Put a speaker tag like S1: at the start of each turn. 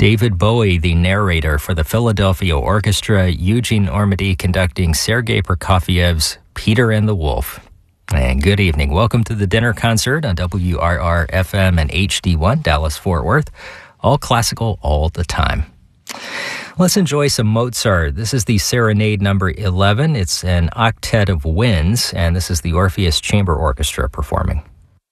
S1: David Bowie, the narrator for the Philadelphia Orchestra, Eugene Ormandy conducting Sergei Prokofiev's Peter and the Wolf. And good evening. Welcome to the dinner concert on WRR-FM and HD1, Dallas-Fort Worth. All classical all the time. Let's enjoy some Mozart. This is the Serenade number 11. It's an octet of winds, and this is the Orpheus Chamber Orchestra performing.